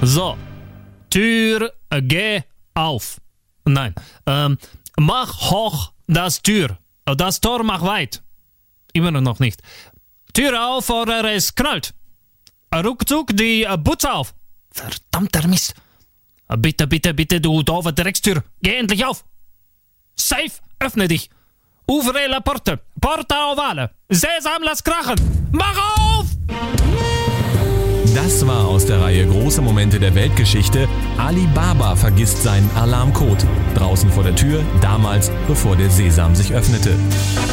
So, Tür, geh auf. Nein, mach hoch das Tür. Das Tor mach weit. Immer noch nicht. Tür auf oder es knallt. Ruckzuck die Butze auf. Verdammter Mist. Bitte, du doofe Dreckstür. Geh endlich auf. Safe, öffne dich. Ouvre la porte. Porta ovale. Sesam, lass krachen. Mach auf! Das war aus der Reihe Große Momente der Weltgeschichte. Ali Baba vergisst seinen Alarmcode. Draußen vor der Tür, damals, bevor der Sesam sich öffnete.